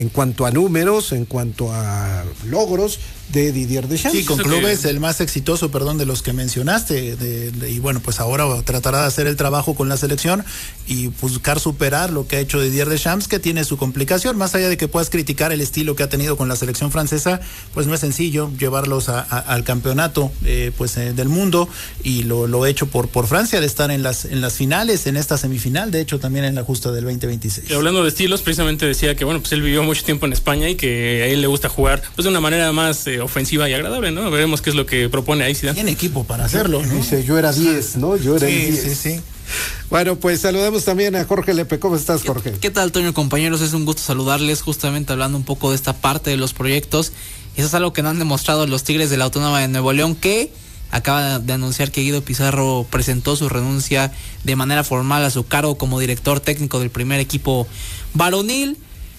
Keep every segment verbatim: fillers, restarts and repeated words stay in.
en cuanto a números, en cuanto a logros de Didier Deschamps. Sí, con clubes el más exitoso, perdón, de los que mencionaste, de, de, y bueno, pues ahora tratará de hacer el trabajo con la selección y buscar superar lo que ha hecho Didier Deschamps, que tiene su complicación, más allá de que puedas criticar el estilo que ha tenido con la selección francesa, pues no es sencillo llevarlos a, a, al campeonato eh, pues eh, del mundo, y lo, lo hecho por, por Francia, de estar en las, en las finales, en esta semifinal, de hecho también en la justa del veinte veintiséis. Y hablando de estilos, precisamente decía que bueno, pues él vivió mucho tiempo en España y que a él le gusta jugar pues de una manera más eh, ofensiva y agradable, ¿no? Veremos qué es lo que propone ahí Zidane. Tiene equipo para hacerlo, ¿no? Dice, yo era diez, ¿no? Yo era sí, diez. Sí, sí. Bueno, pues saludamos también a Jorge Lepe. ¿Cómo estás, Jorge? ¿Qué, qué tal, Toño, compañeros? Es un gusto saludarles, justamente hablando un poco de esta parte de los proyectos. Eso es algo que no han demostrado los Tigres de la Autónoma de Nuevo León, que acaba de anunciar que Guido Pizarro presentó su renuncia de manera formal a su cargo como director técnico del primer equipo varonil.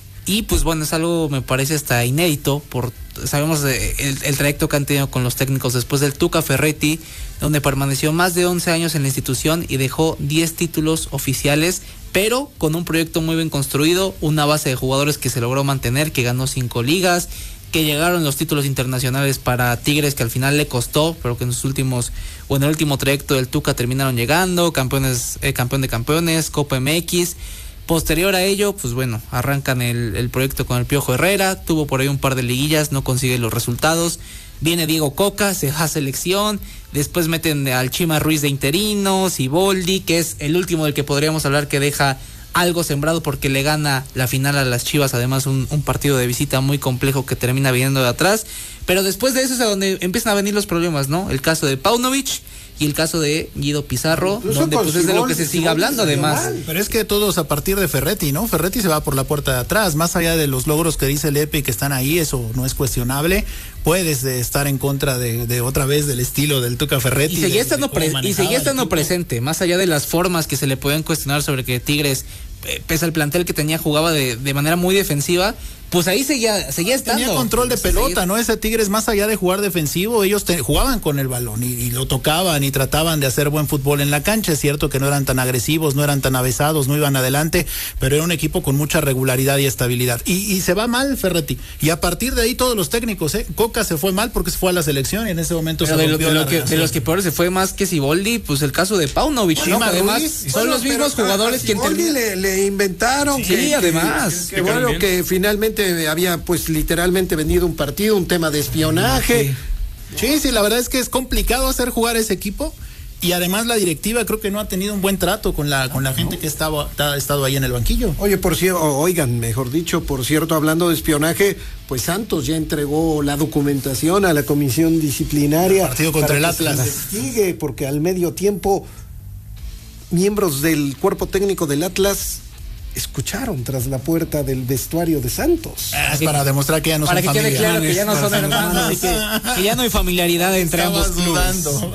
Y pues bueno, es algo, me parece hasta inédito, por sabemos el, el trayecto que han tenido con los técnicos después del Tuca Ferretti, donde permaneció más de once años en la institución y dejó diez títulos oficiales, pero con un proyecto muy bien construido, una base de jugadores que se logró mantener, que ganó cinco ligas, que llegaron los títulos internacionales para Tigres, que al final le costó, pero que en sus últimos, o en el último trayecto del Tuca terminaron llegando, campeones, eh, campeón de campeones, Copa M X. Posterior a ello, pues bueno, arrancan el, el proyecto con el Piojo Herrera, tuvo por ahí un par de liguillas, no consigue los resultados, viene Diego Coca, se va a selección, después meten al Chima Ruiz de interino, Siboldi, que es el último del que podríamos hablar que deja algo sembrado porque le gana la final a las Chivas, además un, un partido de visita muy complejo que termina viniendo de atrás, pero después de eso es a donde empiezan a venir los problemas, ¿no? El caso de Paunovic y el caso de Guido Pizarro, incluso donde pues es de lo que se sigue hablando además. Pero es que todos a partir de Ferretti, ¿no? Ferretti se va por la puerta de atrás, más allá de los logros que dice Lepe y que están ahí, eso no es cuestionable. Puedes de estar en contra de, de otra vez del estilo del Tuca Ferretti. Y seguía de, estando, de pre y seguía estando presente, más allá de las formas que se le pueden cuestionar sobre que Tigres, eh, pese al plantel que tenía, jugaba de, de manera muy defensiva. Pues ahí seguía, seguía estando. Tenía control de pelota, ¿no? Ese Tigres, más allá de jugar defensivo, ellos te, jugaban con el balón y, y lo tocaban y trataban de hacer buen fútbol en la cancha. Es cierto que no eran tan agresivos, no eran tan avesados, no iban adelante, pero era un equipo con mucha regularidad y estabilidad. Y, y se va mal Ferretti. Y a partir de ahí todos los técnicos, ¿eh? Coca se fue mal porque se fue a la selección y en ese momento pero se de, rompió lo, de, la lo que, de los que peor se fue más que Siboldi, pues el caso de Paunovic, ¿no? Además, Ruiz, son bueno, los mismos jugadores que le, le inventaron. Sí, que, además. Que, que, que bueno, bien. Que finalmente había pues literalmente vendido un partido, un tema de espionaje. Sí. sí, sí, la verdad es que es complicado hacer jugar ese equipo y además la directiva creo que no ha tenido un buen trato con la con la gente que estaba ha estado ahí en el banquillo. Oye, por cierto, oigan, mejor dicho, por cierto, hablando de espionaje, pues Santos ya entregó la documentación a la comisión disciplinaria. El partido contra el Atlas. Se investigue, porque al medio tiempo miembros del cuerpo técnico del Atlas escucharon tras la puerta del vestuario de Santos. Es para demostrar que ya no para son que quede claro que ya no son para hermanos y que, que ya no hay familiaridad entre Estabas ambos clubes. dudando.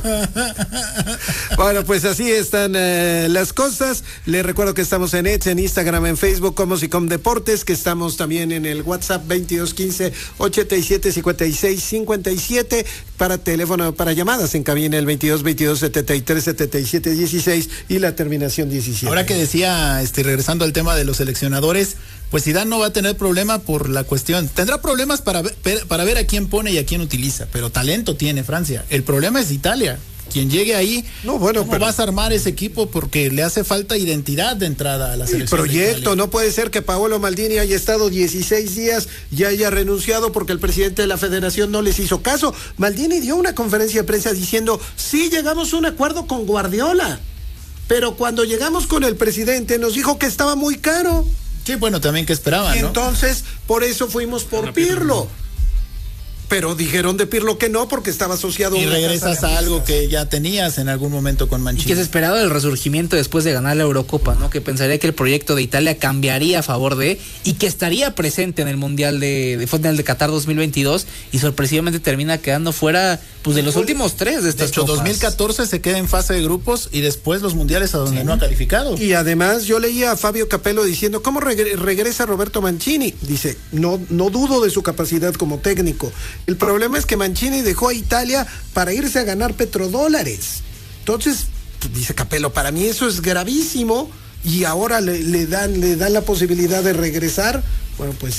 Bueno, pues así están eh, las cosas. Les recuerdo que estamos en X, en Instagram, en Facebook como Sicom Deportes, que estamos también en el WhatsApp veintidós quince ochenta y siete cincuenta y seis cincuenta y siete, para teléfono, para llamadas en cabina el veintidós veintidós setenta y tres setenta y siete dieciséis y la terminación diecisiete. Ahora que decía, este, regresando al tema de los seleccionadores, pues Zidane no va a tener problema por la cuestión, tendrá problemas para ver, para ver a quién pone y a quién utiliza, pero talento tiene Francia. El problema es Italia. Quien llegue ahí, no, bueno, ¿cómo pero... vas a armar ese equipo? Porque le hace falta identidad de entrada a la selección. El proyecto, no puede ser que Paolo Maldini haya estado dieciséis días y haya renunciado porque el presidente de la federación no les hizo caso. Maldini dio una conferencia de prensa diciendo, sí, llegamos a un acuerdo con Guardiola, pero cuando llegamos con el presidente nos dijo que estaba muy caro. Sí, bueno, también que esperaban, y ¿no? entonces, por eso fuimos por no, Pirlo. Pero dijeron de Pirlo que no, porque estaba asociado y a una regresas a algo que ya tenías en algún momento con Mancini. Y que se esperaba el resurgimiento después de ganar la Eurocopa, ¿no? Que pensaría que el proyecto de Italia cambiaría a favor de, y que estaría presente en el Mundial de, de Fútbol de Qatar dos mil veintidós, y sorpresivamente termina quedando fuera, pues, de los últimos tres de estas de hecho, copas. dos mil catorce se queda en fase de grupos y después los mundiales a donde sí. no ha calificado. Y además yo leía a Fabio Capello diciendo, ¿cómo regre- regresa Roberto Mancini? Dice, no, no dudo de su capacidad como técnico. El problema es que Mancini dejó a Italia para irse a ganar petrodólares. Entonces, pues, dice Capello, para mí eso es gravísimo, y ahora le, le dan, le dan la posibilidad de regresar. Bueno, pues